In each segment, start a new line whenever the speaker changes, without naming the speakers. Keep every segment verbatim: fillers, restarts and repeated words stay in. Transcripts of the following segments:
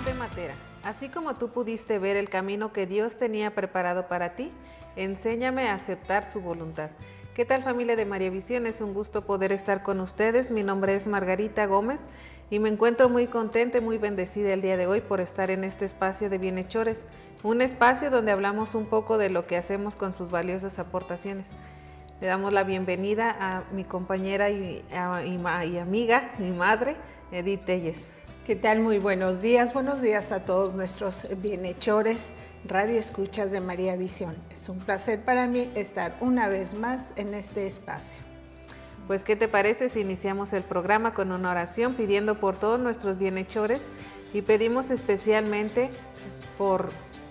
Juan de Matera, así como tú pudiste ver el camino que Dios tenía preparado para ti, enséñame a aceptar su voluntad. ¿Qué tal, familia de María Visión? Es un gusto poder estar con ustedes. Mi nombre es Margarita Gómez y me encuentro muy contenta y muy bendecida el día de hoy por estar en este espacio de Bienhechores, un espacio donde hablamos un poco de lo que hacemos con sus valiosas aportaciones. Le damos la bienvenida a mi compañera y, a, y, y amiga, mi madre, Edith Telles.
¿Qué tal? Muy buenos días. Buenos días a todos nuestros bienhechores, radio escuchas de María Visión. Es un placer para mí estar una vez más en este espacio.
Pues, ¿qué te parece si iniciamos el programa con una oración pidiendo por todos nuestros bienhechores y pedimos especialmente por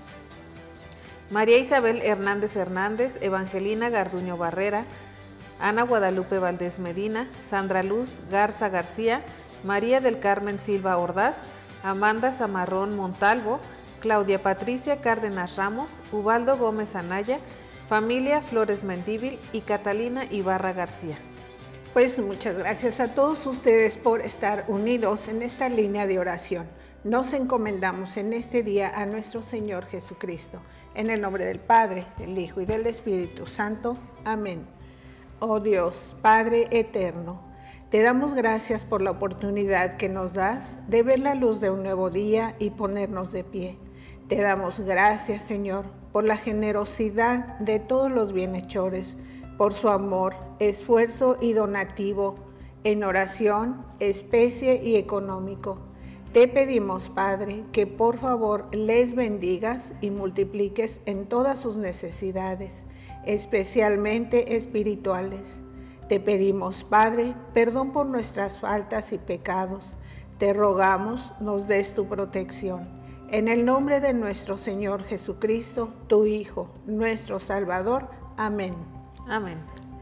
María Isabel Hernández Hernández, Evangelina Garduño Barrera, Ana Guadalupe Valdés Medina, Sandra Luz Garza García, María del Carmen Silva Ordaz, Amanda Zamarrón Montalvo, Claudia Patricia Cárdenas Ramos, Ubaldo Gómez Anaya, familia Flores Mendíbil y Catalina Ibarra García.
Pues muchas gracias a todos ustedes por estar unidos en esta línea de oración. Nos encomendamos en este día a nuestro Señor Jesucristo, en el nombre del Padre, del Hijo y del Espíritu Santo. Amén. Oh Dios, Padre eterno, te damos gracias por la oportunidad que nos das de ver la luz de un nuevo día y ponernos de pie. Te damos gracias, Señor, por la generosidad de todos los bienhechores, por su amor, esfuerzo y donativo en oración, especie y económico. Te pedimos, Padre, que por favor les bendigas y multipliques en todas sus necesidades, especialmente espirituales. Te pedimos, Padre, perdón por nuestras faltas y pecados. Te rogamos nos des tu protección. En el nombre de nuestro Señor Jesucristo, tu Hijo, nuestro Salvador. Amén.
Amén.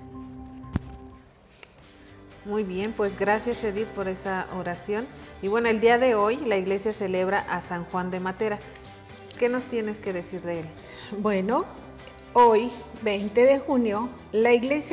Muy bien, pues gracias, Edith, por esa oración. Y bueno, el día de hoy la iglesia celebra a San Juan de Matera. ¿Qué nos tienes que decir de él?
Bueno, hoy, veinte de junio, la iglesia